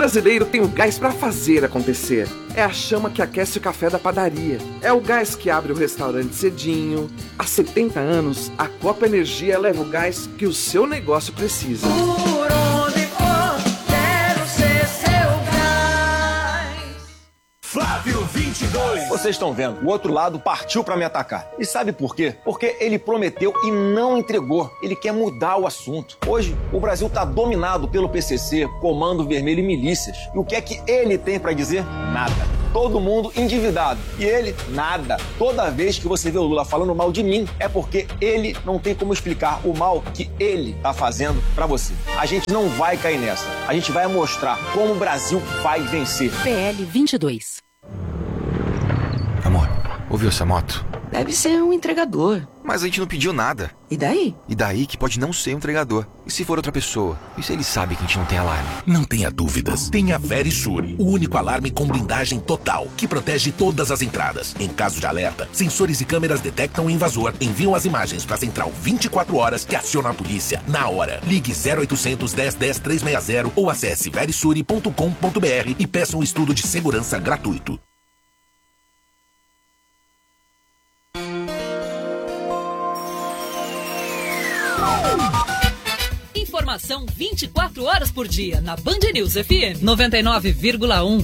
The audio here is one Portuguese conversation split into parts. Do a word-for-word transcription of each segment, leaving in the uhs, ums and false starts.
brasileiro tem o gás para fazer acontecer. É a chama que aquece o café da padaria. É o gás que abre o restaurante cedinho. Há setenta anos, a Copa Energia leva o gás que o seu negócio precisa. Por onde for, quero ser seu gás. Flávio vinte e dois. Vocês estão vendo, o outro lado partiu pra me atacar. E sabe por quê? Porque ele prometeu e não entregou. Ele quer mudar o assunto. Hoje, o Brasil tá dominado pelo P C C, Comando Vermelho e milícias. E o que é que ele tem pra dizer? Nada. Todo mundo endividado. E ele, nada. Toda vez que você vê o Lula falando mal de mim, é porque ele não tem como explicar o mal que ele tá fazendo pra você. A gente não vai cair nessa. A gente vai mostrar como o Brasil vai vencer. P L vinte e dois. Amor, ouviu essa moto? Deve ser um entregador. Mas a gente não pediu nada. E daí? E daí que pode não ser um entregador. E se for outra pessoa? E se ele sabe que a gente não tem alarme? Não tenha dúvidas. Tenha Verisure, o único alarme com blindagem total, que protege todas as entradas. Em caso de alerta, sensores e câmeras detectam o invasor, enviam as imagens para a central vinte e quatro horas que aciona a polícia na hora. Ligue zero oitocentos, dez, dez, trezentos e sessenta ou acesse verisure ponto com ponto br e peça um estudo de segurança gratuito. Informação vinte e quatro horas por dia na Band News F M noventa e nove vírgula um.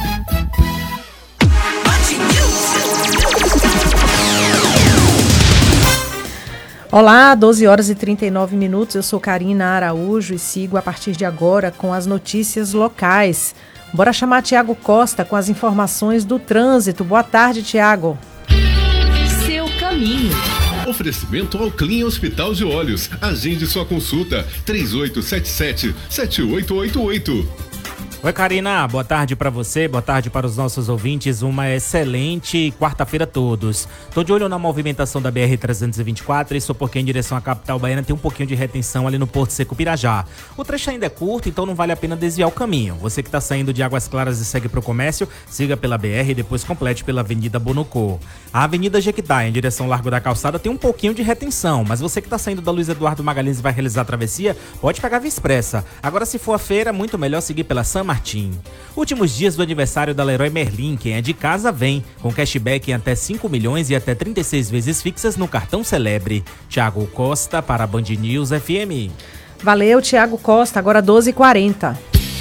Olá, doze horas e trinta e nove minutos. Eu sou Karina Araújo e sigo a partir de agora com as notícias locais. Bora chamar Tiago Costa com as informações do trânsito. Boa tarde, Tiago. Seu caminho. Oferecimento ao Clean Hospital de Olhos. Agende sua consulta. três oito sete sete, sete oito oito oito. Oi, Karina, boa tarde para você, boa tarde para os nossos ouvintes, uma excelente quarta-feira a todos. Tô de olho na movimentação da B R trezentos e vinte e quatro, isso porque em direção à capital baiana tem um pouquinho de retenção ali no Porto Seco Pirajá. O trecho ainda é curto, então não vale a pena desviar o caminho. Você que tá saindo de Águas Claras e segue pro comércio, siga pela B R e depois complete pela Avenida Bonocô. A Avenida Jequitá, em direção ao Largo da Calçada, tem um pouquinho de retenção, mas você que tá saindo da Luiz Eduardo Magalhães e vai realizar a travessia, pode pegar a Via Expressa. Agora, se for a feira, muito melhor seguir pela San Martin. Últimos dias do aniversário da Leroy Merlin. Quem é de casa vem, com cashback em até cinco milhões e até trinta e seis vezes fixas no cartão Celebre. Tiago Costa para a Band News F M. Valeu, Tiago Costa, agora doze e quarenta.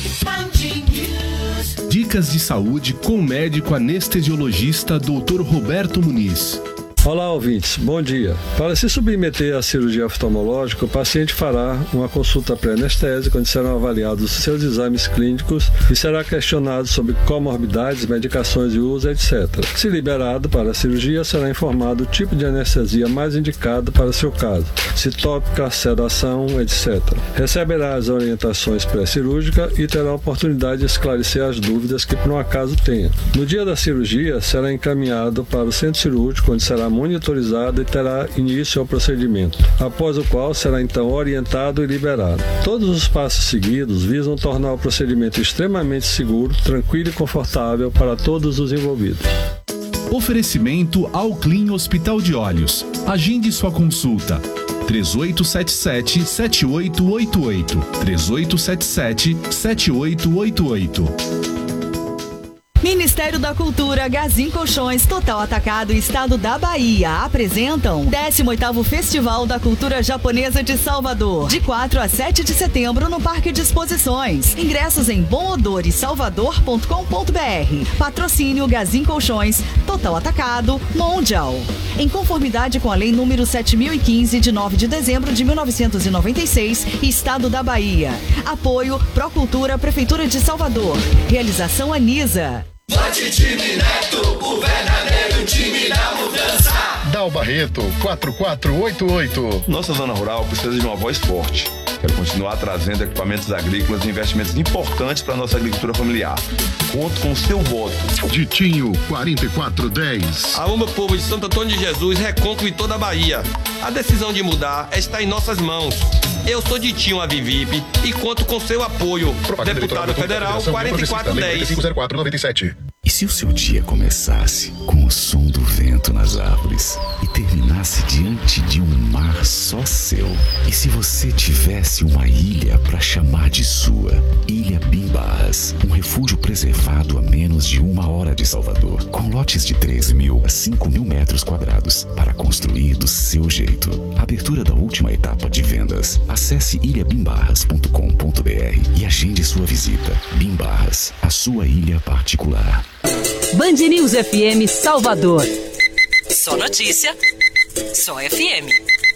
Dicas de saúde com o médico anestesiologista doutor Roberto Muniz. Olá, ouvintes. Bom dia. Para se submeter à cirurgia oftalmológica, o paciente fará uma consulta pré-anestésica, onde serão avaliados seus exames clínicos e será questionado sobre comorbidades, medicações de uso, etcétera. Se liberado para a cirurgia, será informado o tipo de anestesia mais indicado para seu caso, se tópica, sedação, etcétera. Receberá as orientações pré-cirúrgicas e terá a oportunidade de esclarecer as dúvidas que por um acaso tenha. No dia da cirurgia, será encaminhado para o centro cirúrgico, onde será monitorizado e terá início ao procedimento, após o qual será então orientado e liberado. Todos os passos seguidos visam tornar o procedimento extremamente seguro, tranquilo e confortável para todos os envolvidos. Oferecimento ao Clean Hospital de Olhos. Agende sua consulta. três oito sete sete, sete oito oito oito. três oito sete sete, sete oito oito oito. Ministério da Cultura, Gazin Colchões, Total Atacado e Estado da Bahia apresentam décimo oitavo Festival da Cultura Japonesa de Salvador, de quatro a sete de setembro no Parque de Exposições. Ingressos em bom odor e salvador ponto com ponto br. Patrocínio Gazin Colchões, Total Atacado, Mondial. Em conformidade com a Lei número sete mil e quinze, de nove de dezembro de mil novecentos e noventa e seis, Estado da Bahia. Apoio Procultura, Prefeitura de Salvador. Realização Anisa. Vote Time Neto, o verdadeiro time da mudança. Dal Barreto, quatro quatro oito oito. Nossa zona rural precisa de uma voz forte. Quero continuar trazendo equipamentos agrícolas e investimentos importantes para a nossa agricultura familiar. Conto com o seu voto. Ditinho, quarenta e quatro dez. Alô, meu povo de Santo Antônio de Jesus, Recôncavo e toda a Bahia. A decisão de mudar está em nossas mãos. Eu sou Ditinho Avivipe e conto com seu apoio. Propaganda Deputado Federal quarenta e quatro dez. cinco zero quatro nove sete. E se o seu dia começasse com o som do vento nas árvores e terminasse diante de um mar só seu? E se você tivesse uma ilha para chamar de sua? Ilha Bimbarras, um refúgio preservado a menos de uma hora de Salvador, com lotes de três mil a cinco mil metros quadrados para construir do seu jeito. Abertura da última etapa de vendas. Acesse ilha bim barras ponto com ponto b r e agende sua visita. Bim Barras, a sua ilha particular. Band News F M Salvador. Só notícia, só F M.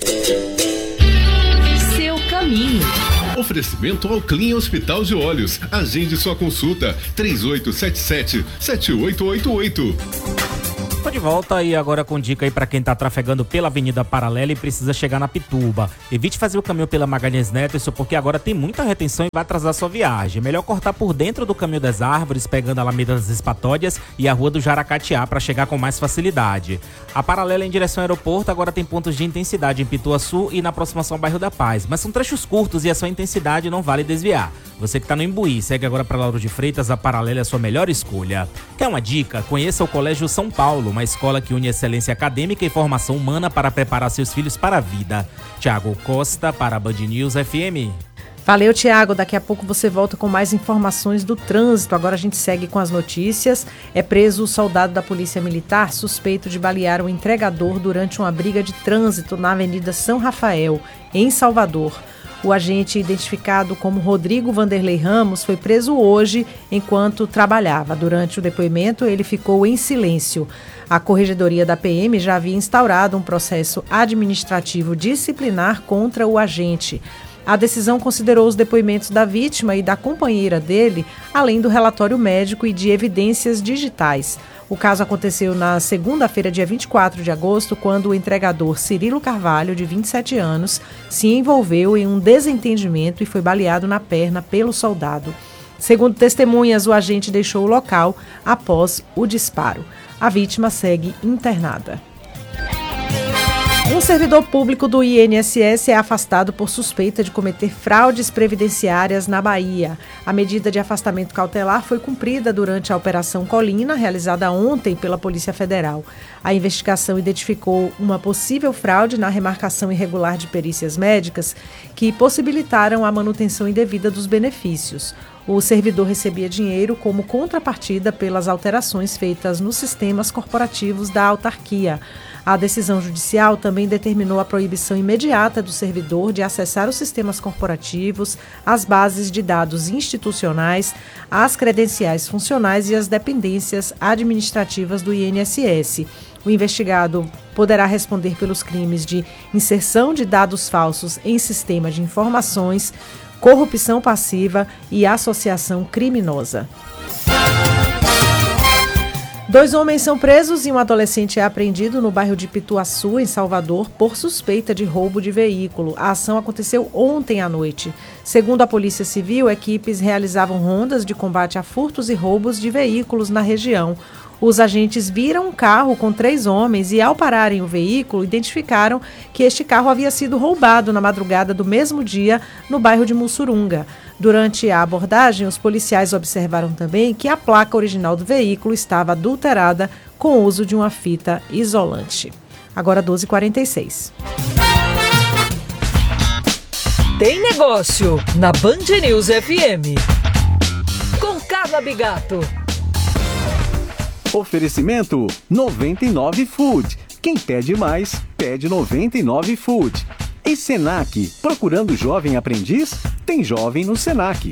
Seu caminho. Oferecimento ao Clean Hospital de Olhos. Agende sua consulta. três oito sete sete, sete oito oito oito. Tô de volta e agora com dica aí pra quem tá trafegando pela Avenida Paralela e precisa chegar na Pituba. Evite fazer o caminho pela Magalhães Neto, isso porque agora tem muita retenção e vai atrasar sua viagem. É melhor cortar por dentro do Caminho das Árvores, pegando a Alameda das Espatódias e a Rua do Jaracatiá para chegar com mais facilidade. A Paralela em direção ao aeroporto agora tem pontos de intensidade em Pituaçu e na aproximação ao bairro da Paz, mas são trechos curtos e a sua intensidade não vale desviar. Você que tá no Imbuí, segue agora para Lauro de Freitas, a Paralela é a sua melhor escolha. Quer uma dica? Conheça o Colégio São Paulo, uma escola que une excelência acadêmica e formação humana para preparar seus filhos para a vida. Tiago Costa, para a Band News F M. Valeu, Tiago. Daqui a pouco você volta com mais informações do trânsito. Agora a gente segue com as notícias. É preso o soldado da Polícia Militar suspeito de balear um entregador durante uma briga de trânsito na Avenida São Rafael, em Salvador. O agente, identificado como Rodrigo Vanderlei Ramos, foi preso hoje enquanto trabalhava. Durante o depoimento, ele ficou em silêncio. A Corregedoria da P M já havia instaurado um processo administrativo disciplinar contra o agente. A decisão considerou os depoimentos da vítima e da companheira dele, além do relatório médico e de evidências digitais. O caso aconteceu na segunda-feira, dia vinte e quatro de agosto, quando o entregador Cirilo Carvalho, de vinte e sete anos, se envolveu em um desentendimento e foi baleado na perna pelo soldado. Segundo testemunhas, o agente deixou o local após o disparo. A vítima segue internada. Um servidor público do I N S S é afastado por suspeita de cometer fraudes previdenciárias na Bahia. A medida de afastamento cautelar foi cumprida durante a Operação Colina, realizada ontem pela Polícia Federal. A investigação identificou uma possível fraude na remarcação irregular de perícias médicas que possibilitaram a manutenção indevida dos benefícios. O servidor recebia dinheiro como contrapartida pelas alterações feitas nos sistemas corporativos da autarquia. A decisão judicial também determinou a proibição imediata do servidor de acessar os sistemas corporativos, as bases de dados institucionais, as credenciais funcionais e as dependências administrativas do I N S S. O investigado poderá responder pelos crimes de inserção de dados falsos em sistema de informações, corrupção passiva e associação criminosa. Dois homens são presos e um adolescente é apreendido no bairro de Pituaçu, em Salvador, por suspeita de roubo de veículo. A ação aconteceu ontem à noite. Segundo a Polícia Civil, equipes realizavam rondas de combate a furtos e roubos de veículos na região. Os agentes viram um carro com três homens e, ao pararem o veículo, identificaram que este carro havia sido roubado na madrugada do mesmo dia no bairro de Mussurunga. Durante a abordagem, os policiais observaram também que a placa original do veículo estava adulterada com o uso de uma fita isolante. Agora doze e quarenta e seis. Tem negócio na Band News F M. Com Carla Bigato. Oferecimento noventa e nove Food. Quem pede mais, pede noventa e nove Food. E Senac, procurando jovem aprendiz? Tem jovem no Senac.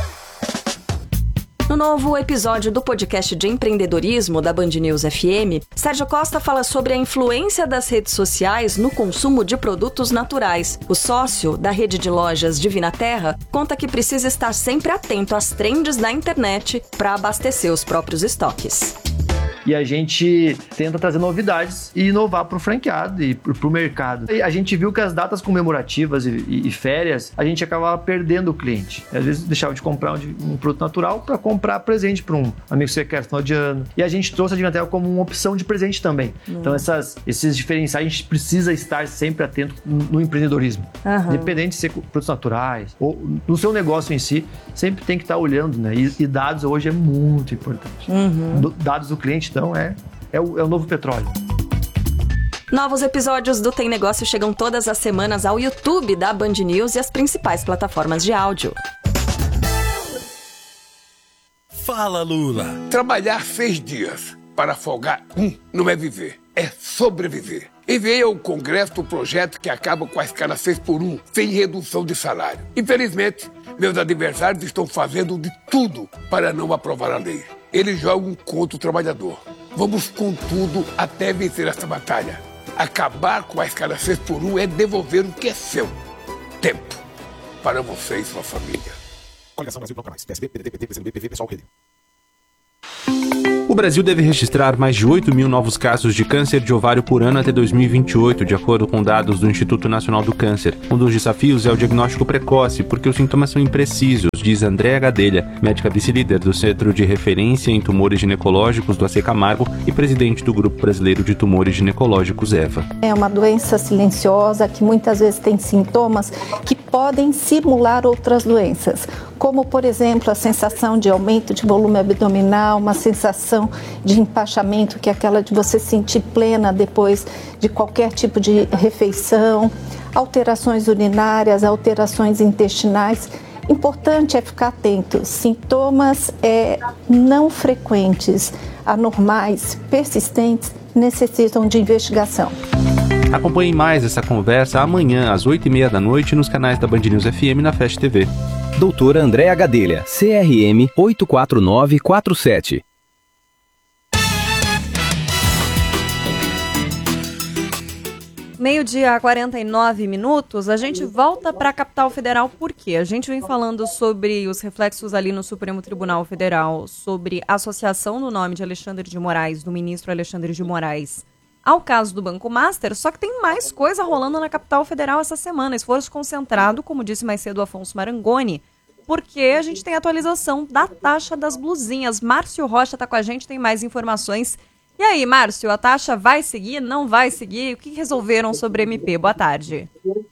No novo episódio do podcast de empreendedorismo da Band News F M, Sérgio Costa fala sobre a influência das redes sociais no consumo de produtos naturais. O sócio da rede de lojas Divina Terra conta que precisa estar sempre atento às trends da internet para abastecer os próprios estoques. E a gente tenta trazer novidades e inovar para o franqueado e para o mercado. E a gente viu que as datas comemorativas e, e, e férias, a gente acabava perdendo o cliente. Às vezes deixava de comprar um, um produto natural para comprar presente para um amigo que você quer no final de ano. E a gente trouxe a Divina Terra como uma opção de presente também. Uhum. Então essas, esses diferenciais, a gente precisa estar sempre atento no, no empreendedorismo. Uhum. Independente de ser produtos naturais ou no seu negócio em si, sempre tem que estar olhando, né? E, e dados hoje é muito importante. Uhum. Do, dados do cliente, então, é, é, o, é o novo petróleo. Novos episódios do Tem Negócio chegam todas as semanas ao YouTube da Band News e as principais plataformas de áudio. Fala, Lula. Trabalhar seis dias para folgar um não é viver, é sobreviver. Enviei ao Congresso o projeto que acaba com a escala seis por um, sem redução de salário. Infelizmente, meus adversários estão fazendo de tudo para não aprovar a lei. Eles jogam contra o trabalhador. Vamos com tudo até vencer essa batalha. Acabar com a escala seis por um é devolver o que é seu. Tempo. Para você e sua família. Coligação Brasil Bloco Mais. P S D, P D T, P T, P C B, P V, Pessoal, Rede. O Brasil deve registrar mais de oito mil novos casos de câncer de ovário por ano até dois mil e vinte e oito, de acordo com dados do Instituto Nacional do Câncer. Um dos desafios é o diagnóstico precoce, porque os sintomas são imprecisos, diz Andréa Gadelha, médica vice-líder do Centro de Referência em Tumores Ginecológicos do A C Camargo e presidente do Grupo Brasileiro de Tumores Ginecológicos, EVA. É uma doença silenciosa que muitas vezes tem sintomas que podem simular outras doenças, como, por exemplo, a sensação de aumento de volume abdominal, uma sensação de empachamento, que é aquela de você sentir plena depois de qualquer tipo de refeição, alterações urinárias, alterações intestinais. Importante é ficar atento. Sintomas é, não frequentes, anormais, persistentes, necessitam de investigação. Acompanhe mais essa conversa amanhã às oito e meia da noite nos canais da Band News F M e na Fast T V. Doutora Andréa Gadelha, C R M oito quatro nove quatro sete. Meio-dia a quarenta e nove minutos, a gente volta para a capital federal porque a gente vem falando sobre os reflexos ali no Supremo Tribunal Federal, sobre a associação do nome de Alexandre de Moraes, do ministro Alexandre de Moraes, ao caso do Banco Master, só que tem mais coisa rolando na capital federal essa semana. Esforço concentrado, como disse mais cedo o Afonso Marangoni, porque a gente tem atualização da taxa das blusinhas. Márcio Rocha está com a gente, tem mais informações. E aí, Márcio, a taxa vai seguir, não vai seguir? O que resolveram sobre M P? Boa tarde.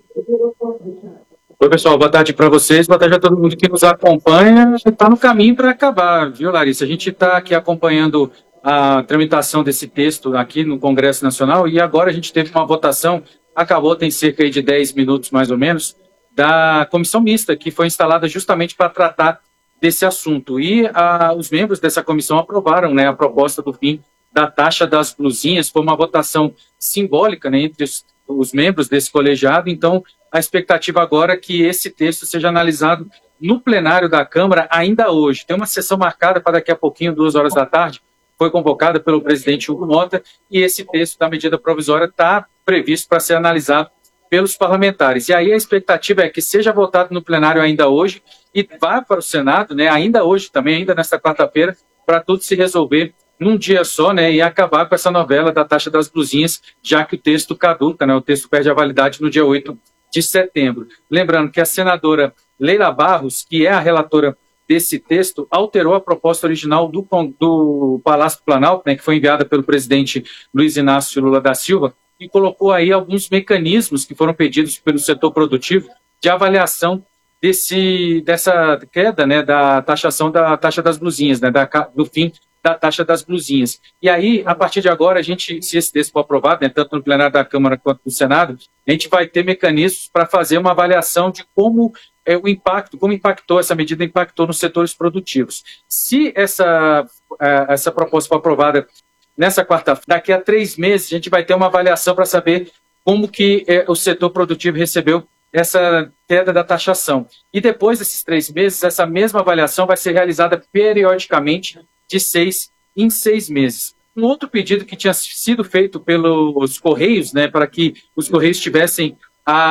Oi, pessoal, boa tarde para vocês, boa tarde a todo mundo que nos acompanha. Está no caminho para acabar, viu, Larissa? A gente está aqui acompanhando a tramitação desse texto aqui no Congresso Nacional e agora a gente teve uma votação, acabou tem cerca de dez minutos mais ou menos, da comissão mista, que foi instalada justamente para tratar desse assunto. E a, os membros dessa comissão aprovaram, né, a proposta do fim da taxa das blusinhas. Foi uma votação simbólica, né, entre os, os membros desse colegiado. Então, a expectativa agora é que esse texto seja analisado no plenário da Câmara ainda hoje. Tem uma sessão marcada para daqui a pouquinho, duas horas da tarde, foi convocada pelo presidente Hugo Mota, e esse texto da medida provisória está previsto para ser analisado pelos parlamentares. E aí a expectativa é que seja votado no plenário ainda hoje e vá para o Senado, né, ainda hoje também, ainda nesta quarta-feira, para tudo se resolver num dia só, né, e acabar com essa novela da taxa das blusinhas, já que o texto caduca, né, o texto perde a validade no dia oito de setembro. Lembrando que a senadora Leila Barros, que é a relatora desse texto, alterou a proposta original do, do Palácio do Planalto, né, que foi enviada pelo presidente Luiz Inácio Lula da Silva, e colocou aí alguns mecanismos que foram pedidos pelo setor produtivo de avaliação desse, dessa queda, né, da taxação da taxa das blusinhas, né, da, do fim da taxa das blusinhas. E aí, a partir de agora, a gente, se esse texto for aprovado, né, tanto no plenário da Câmara quanto no Senado, a gente vai ter mecanismos para fazer uma avaliação de como é, o impacto, como impactou, essa medida impactou nos setores produtivos. Se essa, essa proposta for aprovada nessa quarta-feira, daqui a três meses, a gente vai ter uma avaliação para saber como que é, o setor produtivo recebeu essa queda da taxação. E depois desses três meses, essa mesma avaliação vai ser realizada periodicamente de seis em seis meses. Um outro pedido que tinha sido feito pelos Correios, né, para que os Correios tivessem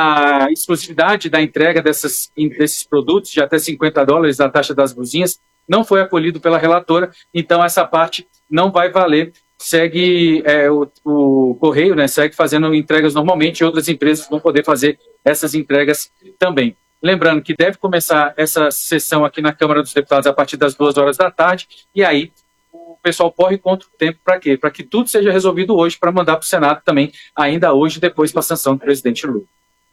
a exclusividade da entrega dessas, desses produtos de até cinquenta dólares da taxa das blusinhas, não foi acolhido pela relatora, então essa parte não vai valer. Segue é, o, o Correio, né, segue fazendo entregas normalmente, e outras empresas vão poder fazer essas entregas também. Lembrando que deve começar essa sessão aqui na Câmara dos Deputados a partir das duas horas da tarde, e aí o pessoal corre contra o tempo para quê? Para que tudo seja resolvido hoje, para mandar para o Senado também, ainda hoje, depois para a sanção do presidente Lula.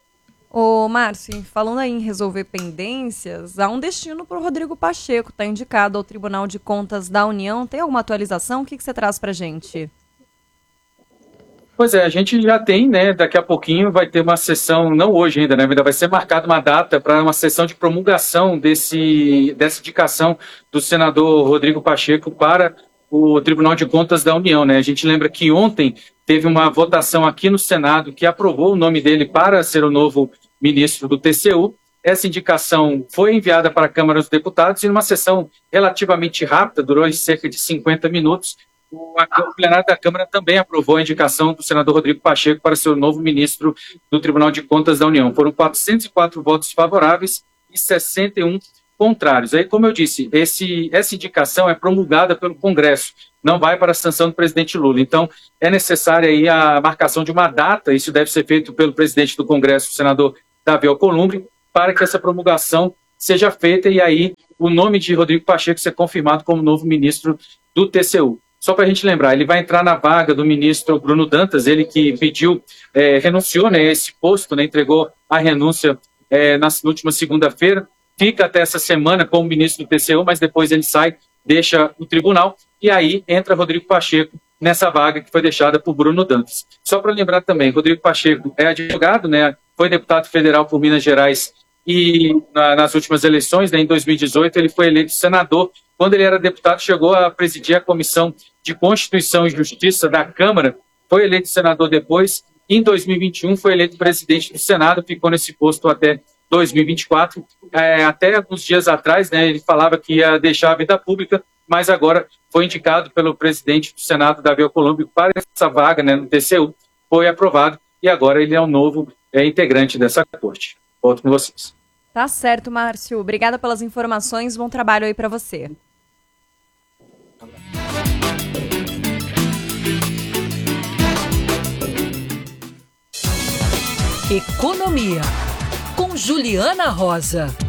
Ô, Márcio, falando aí em resolver pendências, há um destino para o Rodrigo Pacheco, está indicado ao Tribunal de Contas da União. Tem alguma atualização? O que, que você traz para a gente? Pois é, a gente já tem, né, daqui a pouquinho vai ter uma sessão, não hoje ainda, né, ainda vai ser marcada uma data para uma sessão de promulgação desse, dessa indicação do senador Rodrigo Pacheco para o Tribunal de Contas da União, né. A gente lembra que ontem teve uma votação aqui no Senado que aprovou o nome dele para ser o novo ministro do T C U. Essa indicação foi enviada para a Câmara dos Deputados e numa sessão relativamente rápida, durou cerca de cinquenta minutos, o plenário da Câmara também aprovou a indicação do senador Rodrigo Pacheco para ser o novo ministro do Tribunal de Contas da União. Foram quatrocentos e quatro votos favoráveis e sessenta e um contrários. Aí, como eu disse, esse, essa indicação é promulgada pelo Congresso, não vai para a sanção do presidente Lula. Então, é necessária aí a marcação de uma data, isso deve ser feito pelo presidente do Congresso, o senador Davi Alcolumbre, para que essa promulgação seja feita e aí o nome de Rodrigo Pacheco ser confirmado como novo ministro do T C U. Só para a gente lembrar, ele vai entrar na vaga do ministro Bruno Dantas, ele que pediu, é, renunciou, né, a esse posto, né, entregou a renúncia é, na, na última segunda-feira, fica até essa semana como ministro do T C U, mas depois ele sai, deixa o tribunal, e aí entra Rodrigo Pacheco nessa vaga que foi deixada por Bruno Dantas. Só para lembrar também, Rodrigo Pacheco é advogado, né, foi deputado federal por Minas Gerais e na, nas últimas eleições, né, em dois mil e dezoito, ele foi eleito senador. Quando ele era deputado, chegou a presidir a Comissão de Constituição e Justiça da Câmara, foi eleito senador depois, em dois mil e vinte e um foi eleito presidente do Senado, ficou nesse posto até dois mil e vinte e quatro. É, até alguns dias atrás, né, ele falava que ia deixar a vida pública, mas agora foi indicado pelo presidente do Senado, Davi Alcolumbre, para essa vaga, né, no T C U, foi aprovado e agora ele é o novo é, integrante dessa corte. Volto com vocês. Tá certo, Márcio. Obrigada pelas informações. Bom trabalho aí para você. Economia, com Juliana Rosa.